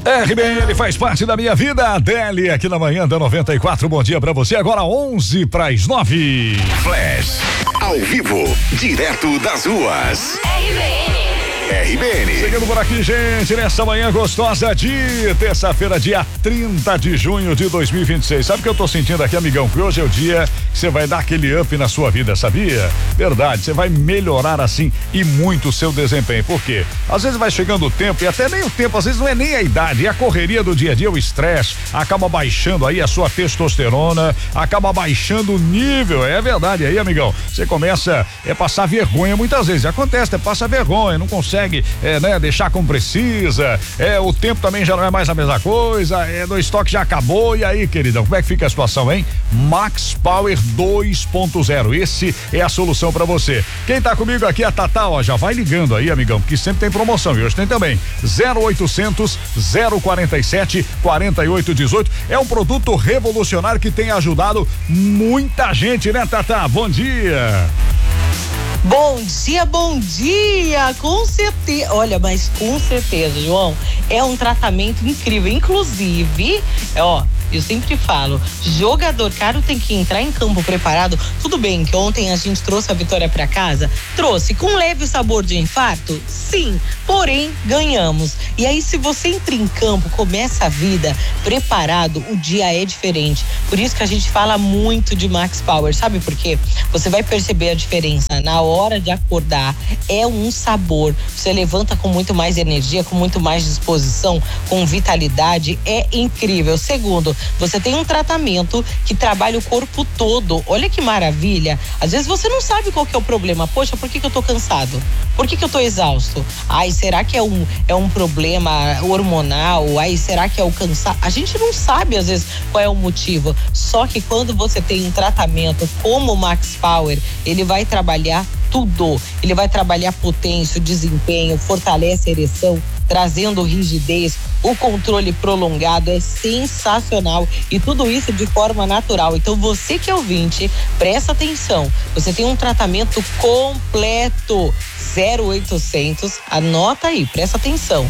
RBN faz parte da minha vida. Adele aqui na manhã da 94. Bom dia pra você. Agora 11:09. Flash ao vivo, direto das ruas. RBN. Seguindo por aqui, gente, nessa manhã gostosa de terça-feira, dia 30 de junho de 2026. Sabe o que eu tô sentindo aqui, amigão? Que hoje é o dia que você vai dar aquele up na sua vida, sabia? Verdade, você vai melhorar assim e muito o seu desempenho. Por quê? Às vezes vai chegando o tempo, e até nem o tempo, às vezes não é nem a idade, é a correria do dia a dia, o estresse, acaba baixando aí a sua testosterona, acaba baixando o nível, é verdade aí, amigão. Você começa a passar vergonha muitas vezes, acontece, passa vergonha, não consegue deixar como precisa, o tempo também já não é mais a mesma coisa, do estoque já acabou, e aí, queridão, como é que fica a situação, hein? Max Power 2.0, esse é a solução pra você. Quem tá comigo aqui é a Tatá, ó, já vai ligando aí, amigão, porque sempre tem promoção, e hoje tem também, 0800 047 4818, é um produto revolucionário que tem ajudado muita gente, né, Tatá? Bom dia! Bom dia, com certeza, olha, mas com certeza, João, é um tratamento incrível, inclusive, eu sempre falo, jogador caro tem que entrar em campo preparado. Tudo bem que ontem a gente trouxe a vitória pra casa, trouxe com leve sabor de infarto, sim, porém ganhamos. E aí, se você entra em campo, começa a vida preparado, o dia é diferente. Por isso que a gente fala muito de Max Power, sabe por quê? Você vai perceber a diferença na hora de acordar, é um sabor, você levanta com muito mais energia, com muito mais disposição, com vitalidade, é incrível. Segundo, você tem um tratamento que trabalha o corpo todo. Olha que maravilha. Às vezes você não sabe qual que é o problema. Poxa, por que eu tô cansado? Por que eu tô exausto? Ai, será que é um problema hormonal? Ai, será que é o cansaço? A gente não sabe às vezes qual é o motivo. Só que quando você tem um tratamento como o Max Power, ele vai trabalhar tudo. Ele vai trabalhar potência, desempenho, fortalece a ereção, trazendo rigidez, o controle prolongado, é sensacional, e tudo isso de forma natural. Então você que é ouvinte, presta atenção, você tem um tratamento completo. 0800, anota aí, presta atenção,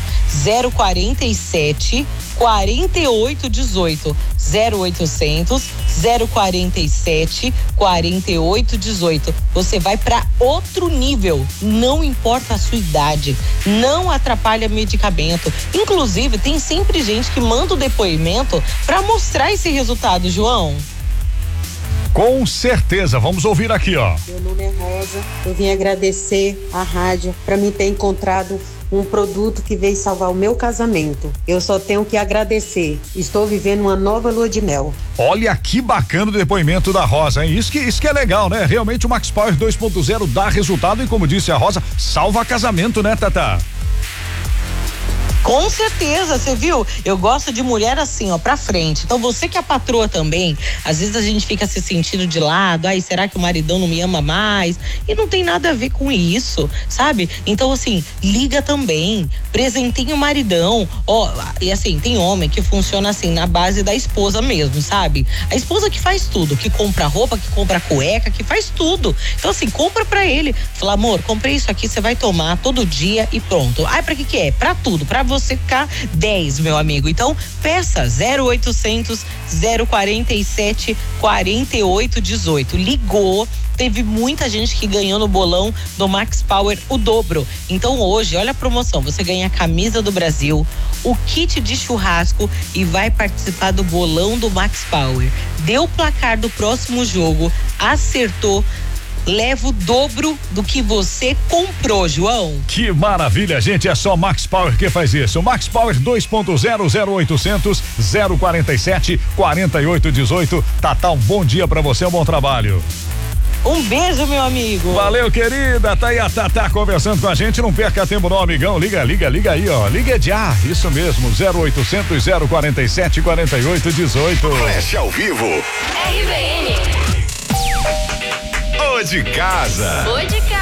047 4818, 0800 047 4818. Você vai para outro nível, não importa a sua idade, não atrapalha medicamento. Inclusive, tem sempre gente que manda o depoimento para mostrar esse resultado, João. Com certeza, vamos ouvir aqui, ó. Meu nome é Rosa, eu vim agradecer à rádio para mim ter encontrado um produto que veio salvar o meu casamento. Eu só tenho que agradecer. Estou vivendo uma nova lua de mel. Olha que bacana o depoimento da Rosa, hein? Isso que é legal, né? Realmente o Max Power 2.0 dá resultado e, como disse a Rosa, salva casamento, né, Tatá? Com certeza, você viu? Eu gosto de mulher assim, ó, pra frente. Então você que é patroa também, às vezes a gente fica se sentindo de lado, ai, será que o maridão não me ama mais? E não tem nada a ver com isso, sabe? Então assim, liga também, presenteie o maridão, e assim, tem homem que funciona assim, na base da esposa mesmo, sabe? A esposa que faz tudo, que compra roupa, que compra cueca, que faz tudo. Então assim, compra pra ele. Fala, amor, comprei isso aqui, você vai tomar todo dia e pronto. Ai, pra que é? Pra tudo, pra você ficar 10, meu amigo. Então, peça 0800 047 4818. Ligou, teve muita gente que ganhou no bolão do Max Power o dobro. Então hoje, olha a promoção, você ganha a camisa do Brasil, o kit de churrasco e vai participar do bolão do Max Power. Deu o placar do próximo jogo, acertou, leva o dobro do que você comprou, João. Que maravilha, gente, é só Max Power que faz isso. Max Power 2.0, 0800 047 4818. Tatá, um bom dia pra você, um bom trabalho. Um beijo, meu amigo. Valeu, querida. Tá aí a Tatá conversando com a gente. Não perca tempo não, amigão. Liga aí, ó. Liga já. Isso mesmo. 0800 047 4818. Flash ao vivo. RBN. Ô de casa.